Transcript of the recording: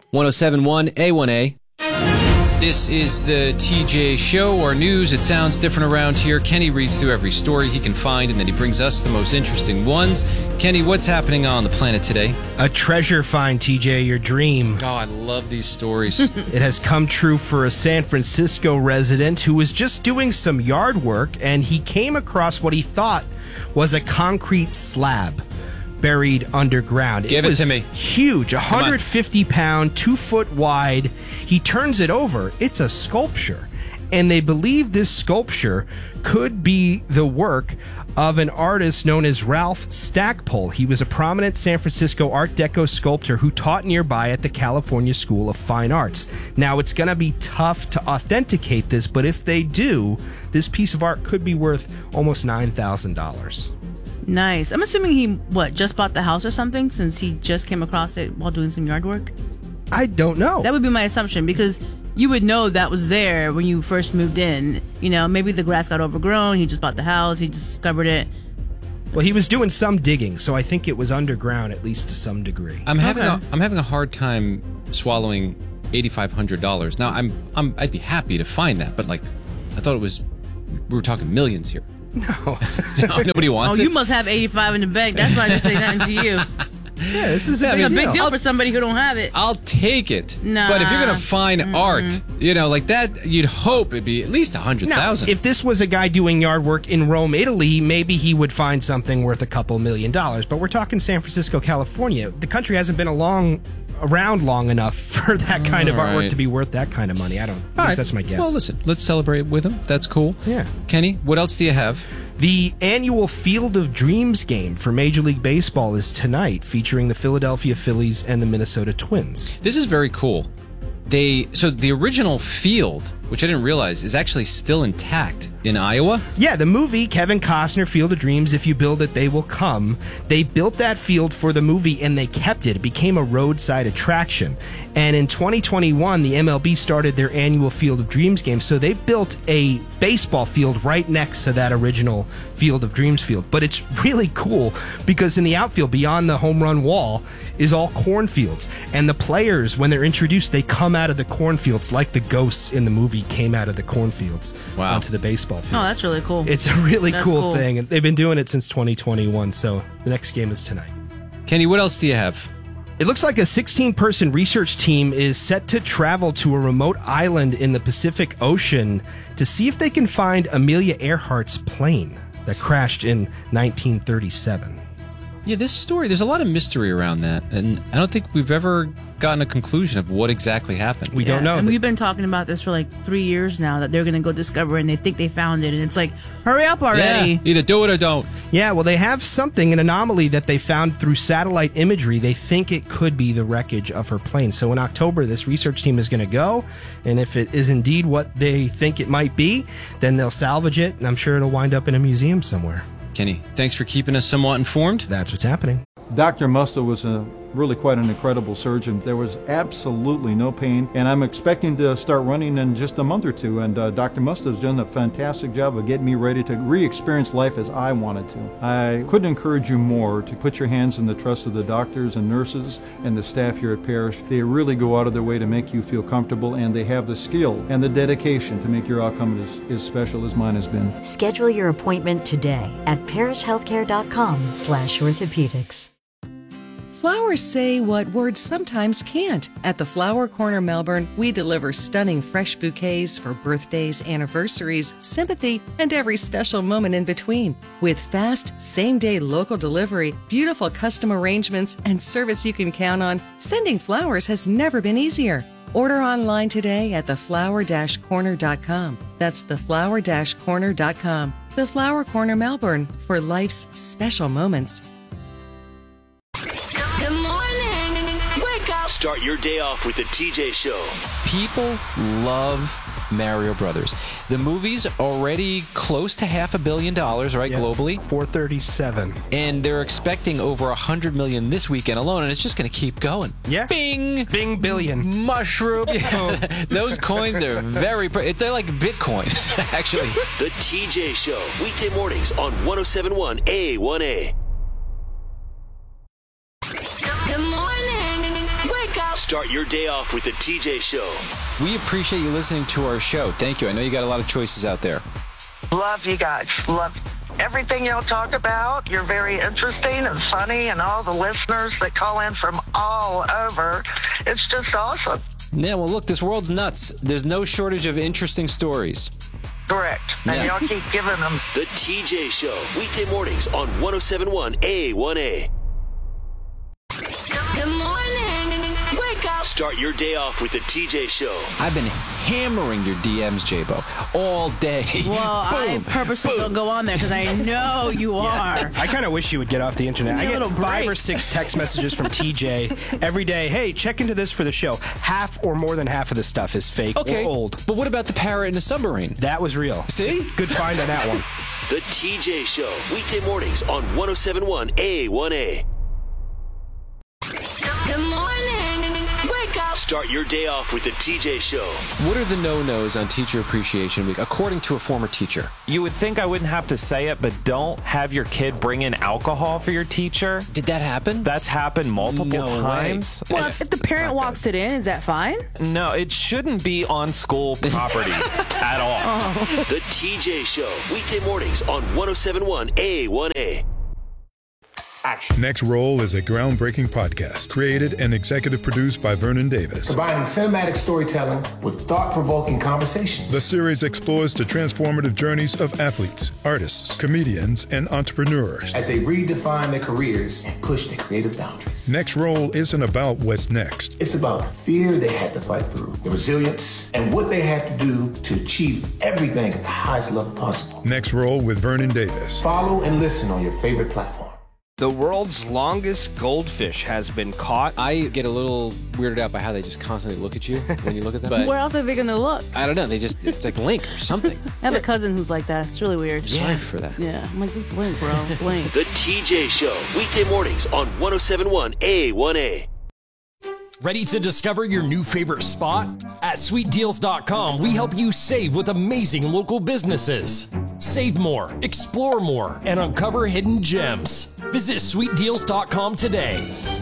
1071 A1A. This is the TJ Show, our news. It sounds different around here. Kenny reads through every story he can find, and then he brings us the most interesting ones. Kenny, what's happening on the planet today? A treasure find, TJ, your dream. Oh, I love these stories. It has come true for a San Francisco resident who was just doing some yard work, and he came across what he thought was a concrete slab buried underground. Give it to me. Huge, 150-pound, 2-foot wide. He turns it over. It's a sculpture. And they believe this sculpture could be the work of an artist known as Ralph Stackpole. He was a prominent San Francisco Art Deco sculptor who taught nearby at the California School of Fine Arts. Now, it's going to be tough to authenticate this, but if they do, this piece of art could be worth almost $9,000. Nice. I'm assuming he, just bought the house or something since he just came across it while doing some yard work? I don't know. That would be my assumption because you would know that was there when you first moved in. You know, maybe the grass got overgrown. He just bought the house. He discovered it. Well, he was doing some digging, so I think it was underground at least to some degree. I'm having a hard time swallowing $8,500. Now, I'd be happy to find that, but I thought we were talking millions here. No. Nobody wants it. Oh, you must have 85 in the bank. That's why I didn't say nothing to you. Yeah, this is a big deal for somebody who don't have it. I'll take it. Nah. But if you're going to find art, like that, you'd hope it'd be at least $100,000. If this was a guy doing yard work in Rome, Italy, maybe he would find something worth a couple $1 million. But we're talking San Francisco, California. The country hasn't been around long enough for that kind of artwork to be worth that kind of money. That's my guess. Well, listen, let's celebrate with him. That's cool. Yeah. Kenny, what else do you have? The annual Field of Dreams game for Major League Baseball is tonight, featuring the Philadelphia Phillies and the Minnesota Twins. This is very cool. So the original field, which I didn't realize, is actually still intact in Iowa? Yeah, the movie, Kevin Costner, Field of Dreams, If You Build It, They Will Come. They built that field for the movie and they kept it. It became a roadside attraction. And in 2021, the MLB started their annual Field of Dreams game, so they built a baseball field right next to that original Field of Dreams field. But it's really cool because in the outfield, beyond the home run wall, is all cornfields. And the players, when they're introduced, they come out of the cornfields like the ghosts in the movie came out of the cornfields onto the baseball field. Oh, that's really cool. It's a really cool thing. And they've been doing it since 2021, so the next game is tonight. Kenny, what else do you have? It looks like a 16-person research team is set to travel to a remote island in the Pacific Ocean to see if they can find Amelia Earhart's plane that crashed in 1937. Yeah, this story, there's a lot of mystery around that, and I don't think we've ever gotten a conclusion of what exactly happened. We don't know. And we've been talking about this for 3 years now, that they're going to go discover and they think they found it, and it's like, hurry up already. Yeah, either do it or don't. Yeah, well, they have something, an anomaly that they found through satellite imagery. They think it could be the wreckage of her plane. So in October, this research team is going to go, and if it is indeed what they think it might be, then they'll salvage it, and I'm sure it'll wind up in a museum somewhere. Kenny, thanks for keeping us somewhat informed. That's what's happening. Dr. Musto was really quite an incredible surgeon. There was absolutely no pain, and I'm expecting to start running in just a month or two, and Dr. Musto's done a fantastic job of getting me ready to re-experience life as I wanted to. I couldn't encourage you more to put your hands in the trust of the doctors and nurses and the staff here at Parrish. They really go out of their way to make you feel comfortable, and they have the skill and the dedication to make your outcome as special as mine has been. Schedule your appointment today at parrishhealthcare.com/orthopedics. Flowers say what words sometimes can't. At the Flower Corner Melbourne, we deliver stunning fresh bouquets for birthdays, anniversaries, sympathy, and every special moment in between. With fast, same-day local delivery, beautiful custom arrangements, and service you can count on, sending flowers has never been easier. Order online today at theflower-corner.com. That's theflower-corner.com. The Flower Corner Melbourne, for life's special moments. Good morning. Wake up. Start your day off with the TJ Show. People love Mario Brothers. The movie's already close to $500 million, right, globally? 437. And they're expecting over $100 million this weekend alone, and it's just going to keep going. Yeah. Bing! Bing billion. Mushroom. Those coins are they're like Bitcoin, actually. The TJ Show, weekday mornings on 1071 A1A. Good morning. Wake up. Start your day off with the TJ Show. We appreciate you listening to our show. Thank you. I know you got a lot of choices out there. Love you guys. Love everything y'all talk about. You're very interesting and funny, and all the listeners that call in from all over. It's just awesome. Yeah, well, look, this world's nuts. There's no shortage of interesting stories. Correct. And y'all keep giving them. The TJ Show, weekday mornings on 107.1 A1A. Good morning. Wake up. Start your day off with the TJ Show. I've been hammering your DMs, J-Bo, all day. Well, I purposely don't go on there because I know you are. I kind of wish you would get off the internet. I get 5 or 6 text messages from TJ every day. Hey, check into this for the show. Half or more than half of the stuff is fake or old. But what about the parrot in the submarine? That was real. See? Good find on that one. The TJ Show, weekday mornings on 107.1 A1A. Good morning. Wake up. Start your day off with the TJ Show. What are the no-nos on Teacher Appreciation Week, according to a former teacher? You would think I wouldn't have to say it, but don't have your kid bring in alcohol for your teacher. Did that happen? That's happened multiple times. Well, if the parent walks it in, is that fine? No, it shouldn't be on school property at all. The TJ Show, weekday mornings on 107.1 A1A. Next Roll is a groundbreaking podcast created and executive produced by Vernon Davis. Combining cinematic storytelling with thought-provoking conversations. The series explores the transformative journeys of athletes, artists, comedians, and entrepreneurs as they redefine their careers and push their creative boundaries. Next Roll isn't about what's next. It's about the fear they had to fight through, the resilience, and what they had to do to achieve everything at the highest level possible. Next Roll with Vernon Davis. Follow and listen on your favorite platform. The world's longest goldfish has been caught. I get a little weirded out by how they just constantly look at you when you look at them. But where else are they going to look? I don't know. It's like blink or something. I have a cousin who's like that. It's really weird. Sorry for that. Yeah. I'm like, just blink, bro. Blink. The TJ Show, weekday mornings on 107.1 A1A. Ready to discover your new favorite spot? At sweetdeals.com, we help you save with amazing local businesses. Save more, explore more, and uncover hidden gems. Visit sweetdeals.com today.